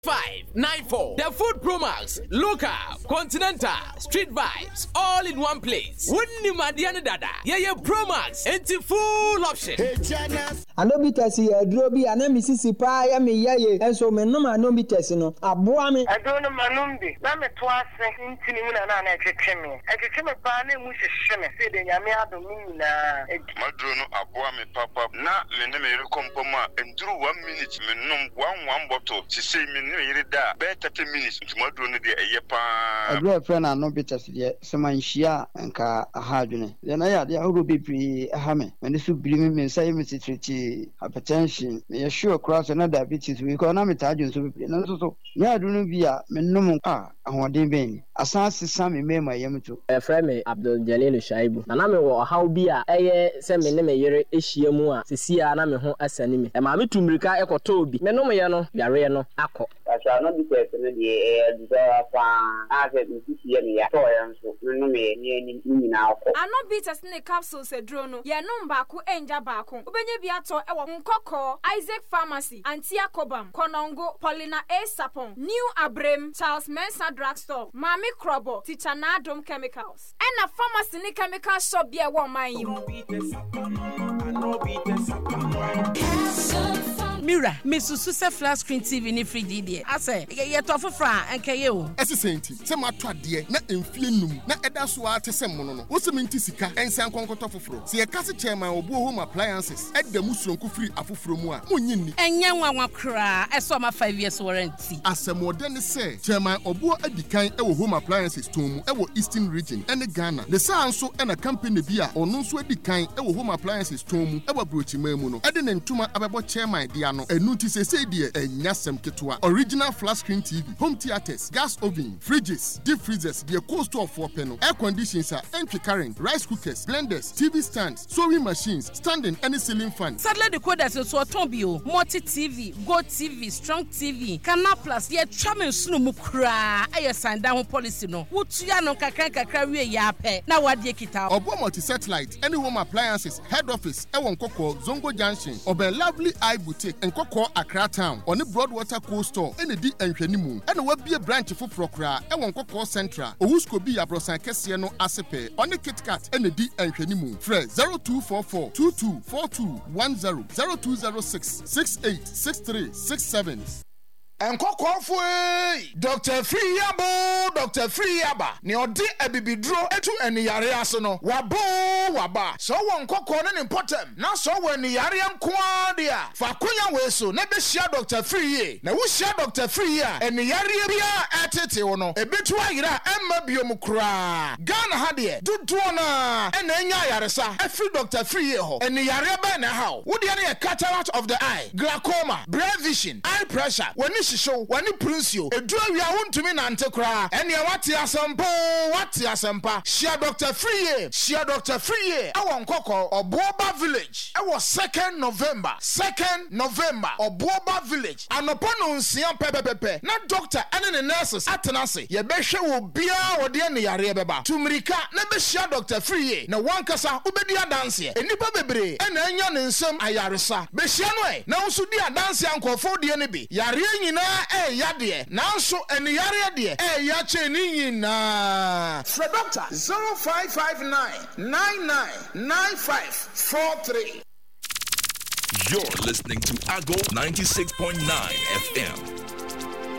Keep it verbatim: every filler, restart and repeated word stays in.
five nine four. The Food Promax, Local, Continental, Street Vibes, all in one place. Wouldn't you, Madiana Dada? Yeah, yeah, Promax, into full option. I know be testy, a droby, and then Mississippi Pie, and me, yea, and so me no man no be testing. A boy, I don't know Manumbi. Let me twice in Tiniman and I catch me. I catch me by name, which is Shemmy, said in Yamia Domina. Madrono, a boy, me papa, not Leneme Compoma, and drew one minute, minimum one one bottle, to say me. Better ten minutes to Madrone de Ayapa. A great friend and no bitter yet, some man shia and car a hardune. Then I had the who be pre a hammer, and this would bring me say Missus Trichy, hypertension, may assure cross another bitches we call them Italians to be and also. Yeah, do not be a menum ah, and what they mean. A sans is some me my yamato. A friend Abdul Jalil Shaibu. Naname or how be a aye, send me name a year Ishiamua, Cecilia Name as enemy. And Mammy Tumrika Eco Toby, Menomayano, Yareno, Ako. I shall not be taken in the air, desire fan, as it is here, the Atoyans, no me now. I not beat us in the capsule, said Drono, ya no baku, enja baku, Ubenya Biato, Ewa Nkoko, Isaac Pharmacy, Antia Cobam, Konongo, Paulina A. Sapon, New Abrem, Charles Mensa Drugstore, Mami Krobo, Tichanadom Chemicals, and a pharmacy in chemical shop, dear woman. Mira, Missus Flat Screen T V ni free D D. I say, ye tofu fra and kayo. Esisenti, se matwa de na emfie num na eda so ate se mono no. Wo se minti sika ensan konkoto foforo. Se ye kase chairman obu home appliances eda musronku free afoforo mu a monyi ni. Enye nwanwa kra, eso ma five years warranty. Asemode ne se chairman obu adikan e wo home appliances tomu e wo Eastern region ene Ghana. Le sa anso e na company bi a ono nso adikan e wo home appliances tomu e wo brochima mu no. Ede ne ntuma abebo chairman dia no enu ti se se die enya sem ketua. Original flat screen T V, home theaters, gas oven, fridges, deep freezers, the cold store for panel, air conditioners, entry current, rice cookers, blenders, T V stands, sewing machines, standing any ceiling fan. Sadly the code as so tombio, multi T V, Go T V, Strong T V, Canal Plus, ye chamen sunu mukra, aye sign down policy no. Wutuya no kakran kakra we yape. Na wadie kita. Obo multi satellite, any home appliances, head office, Ewon Koko, Zongo Junction, Obe Lovely Eye Boutique, and Koko Accra Town, on the Broadwater Cold Store, and the D and Shenimu, and will be a branch for Procra, Ewon Koko Central, Owusko be a Brosan Kesiano Asepe, on the Kit Kat, and the D and Shenimu. Fred zero two four four two two four two one zero zero two zero six six eight six three six seven. Enkokofwe Doctor Friyabo Doctor Friyaba ni odi ebibidro etu eniyare aso no wabo waba so won kokko ne important na so won eniyare nkoa dia fa konya weso na be share Doctor Friye na wo share Doctor Friye eniyare bia etete wo no ebetu ayira emma biom kra Ghana ha de duduo na ena enya yaresa efri Doctor Friye ho eniyare ba na ha wo de na cataract of the eye, glaucoma, brain vision, eye pressure when show when you prince you a draw ya want to me nante kra ene wati asempo wati asempa share Doctor Friye share Doctor Friye awon kokko Obuoba village e was second November second November Obuoba village anopo no nsia pepepepe na doctor ene ne nurses atenase ye behwe wo bia wode ne yare beba tumirika na be share Doctor Friye na wankasa ubedi adanse enipa bebre ene anya ne nsem ayaresa be share no e na nso di adanse ankofo de ne bi yare nyina eh yade nanso eniyare de eh ya che ni nyina for doctor zero five five nine nine nine nine five four three. You're listening to Ago ninety-six point nine F M.